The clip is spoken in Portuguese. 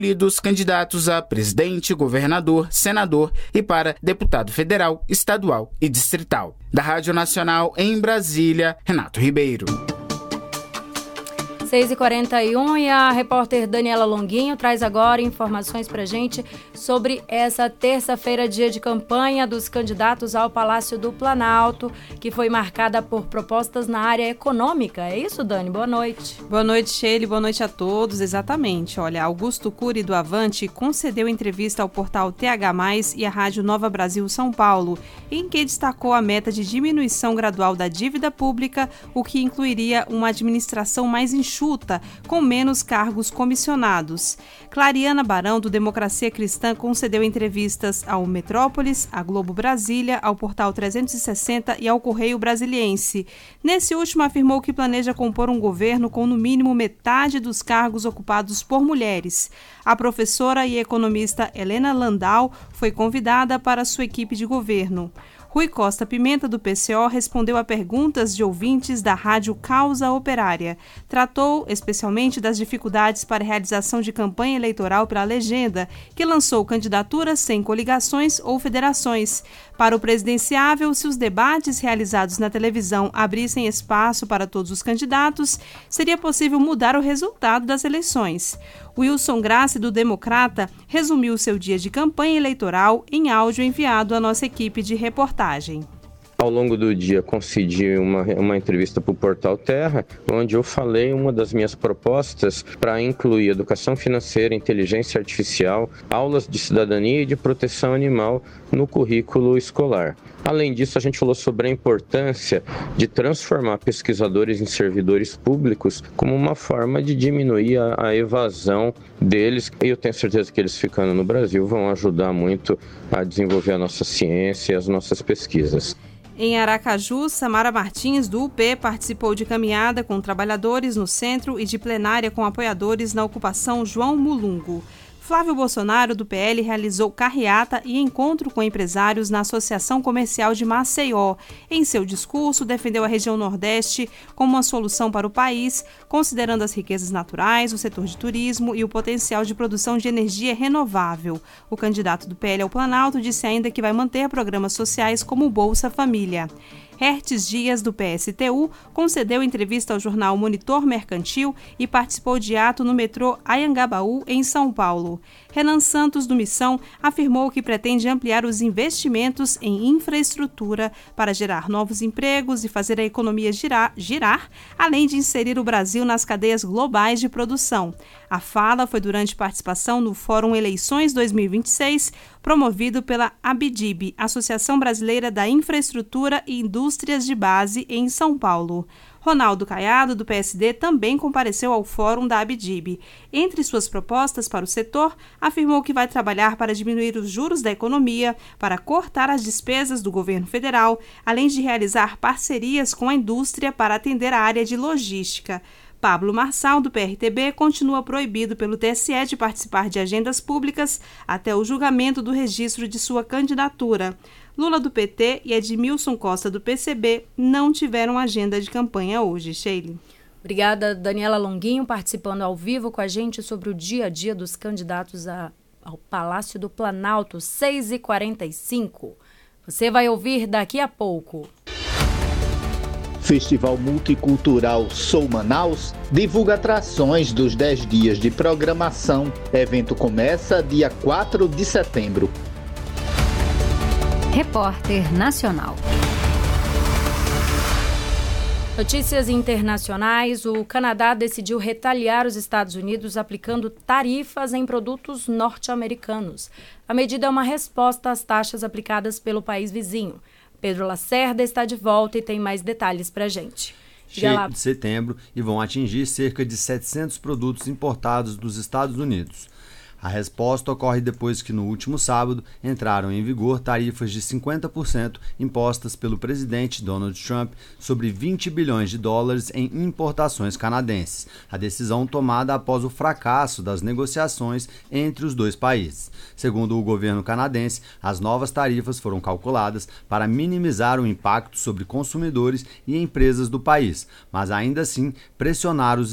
Dos candidatos a presidente, governador, senador e para deputado federal, estadual e distrital. Da Rádio Nacional em Brasília, Renato Ribeiro. 6h41 e a repórter Daniela Longuinho traz agora informações pra gente sobre essa terça-feira, dia de campanha dos candidatos ao Palácio do Planalto, que foi marcada por propostas na área econômica. É isso, Dani? Boa noite. Boa noite, Sheila. Boa noite a todos. Exatamente. Olha, Augusto Cury do Avante concedeu entrevista ao portal TH+, e à Rádio Nova Brasil São Paulo, em que destacou a meta de diminuição gradual da dívida pública, o que incluiria uma administração mais enxuta, com menos cargos comissionados. Clariana Barão, do Democracia Cristã, concedeu entrevistas ao Metrópolis, à Globo Brasília, ao Portal 360 e ao Correio Brasiliense. Nesse último, afirmou que planeja compor um governo com no mínimo metade dos cargos ocupados por mulheres. A professora e economista Helena Landau foi convidada para sua equipe de governo. Rui Costa Pimenta, do PCO, respondeu a perguntas de ouvintes da Rádio Causa Operária. Tratou especialmente das dificuldades para a realização de campanha eleitoral pela legenda, que lançou candidaturas sem coligações ou federações. Para o presidenciável, se os debates realizados na televisão abrissem espaço para todos os candidatos, seria possível mudar o resultado das eleições. Wilson Grassi, do Democrata, resumiu seu dia de campanha eleitoral em áudio enviado à nossa equipe de reportagem. Ao longo do dia, concedi uma entrevista para o Portal Terra, onde eu falei uma das minhas propostas para incluir educação financeira, inteligência artificial, aulas de cidadania e de proteção animal no currículo escolar. Além disso, a gente falou sobre a importância de transformar pesquisadores em servidores públicos como uma forma de diminuir a evasão deles. E eu tenho certeza que eles, ficando no Brasil, vão ajudar muito a desenvolver a nossa ciência e as nossas pesquisas. Em Aracaju, Samara Martins, do UP, participou de caminhada com trabalhadores no centro e de plenária com apoiadores na ocupação João Mulungo. Flávio Bolsonaro, do PL, realizou carreata e encontro com empresários na Associação Comercial de Maceió. Em seu discurso, defendeu a região Nordeste como uma solução para o país, considerando as riquezas naturais, o setor de turismo e o potencial de produção de energia renovável. O candidato do PL ao Planalto disse ainda que vai manter programas sociais como o Bolsa Família. Hertes Dias, do PSTU, concedeu entrevista ao jornal Monitor Mercantil e participou de ato no metrô Anhangabaú, em São Paulo. Renan Santos, do Missão, afirmou que pretende ampliar os investimentos em infraestrutura para gerar novos empregos e fazer a economia girar, além de inserir o Brasil nas cadeias globais de produção. A fala foi durante participação no Fórum Eleições 2026, promovido pela ABDIB, Associação Brasileira da Infraestrutura e Indústrias de Base, em São Paulo. Ronaldo Caiado, do PSD, também compareceu ao fórum da ABDIB. Entre suas propostas para o setor, afirmou que vai trabalhar para diminuir os juros da economia, para cortar as despesas do governo federal, além de realizar parcerias com a indústria para atender a área de logística. Pablo Marçal, do PRTB, continua proibido pelo TSE de participar de agendas públicas até o julgamento do registro de sua candidatura. Lula, do PT, e Edmilson Costa, do PCB, não tiveram agenda de campanha hoje. Sheila. Obrigada, Daniela Longuinho, participando ao vivo com a gente sobre o dia a dia dos candidatos ao Palácio do Planalto, 6h45. Você vai ouvir daqui a pouco. Festival Multicultural Sou Manaus divulga atrações dos 10 dias de programação. Evento começa dia 4 de setembro. Repórter Nacional. Notícias internacionais. O Canadá decidiu retaliar os Estados Unidos aplicando tarifas em produtos norte-americanos. A medida é uma resposta às taxas aplicadas pelo país vizinho. Pedro Lacerda está de volta e tem mais detalhes para a gente. Chega de setembro e vão atingir cerca de 700 produtos importados dos Estados Unidos. A resposta ocorre depois que no último sábado entraram em vigor tarifas de 50% impostas pelo presidente Donald Trump sobre 20 bilhões de dólares em importações canadenses. A decisão tomada após o fracasso das negociações entre os dois países. Segundo o governo canadense, as novas tarifas foram calculadas para minimizar o impacto sobre consumidores e empresas do país, mas ainda assim pressionar os